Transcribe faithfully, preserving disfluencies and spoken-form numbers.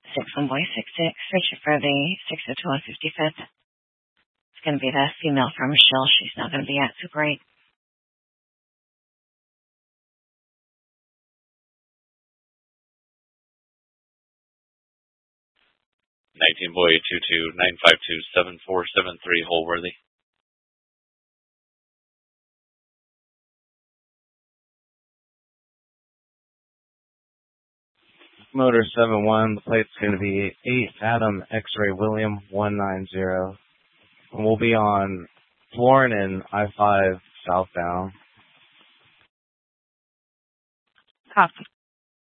six one boy six six, searching for the six oh two on fifty-fifth. It's going to be the female from Michelle. She's not going to be at Super eight. nineteen boy two two nine five two seven four seven three, Holworthy. Motor seven one, the plate's going to be eight Adam X-Ray William one nine zero. And we'll be on Florin and I five southbound. Copy.